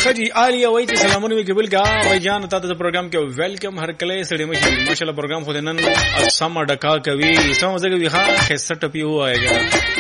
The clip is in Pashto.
خجی عالیه وای چې سلامونه وی قبول کا وای جان ته د پروګرام کې ویلکم هر کله سړی مشي ماشاءالله پروګرام خو نن سم ډکا کوي سم زګوي ها 61 ټپی هوايګا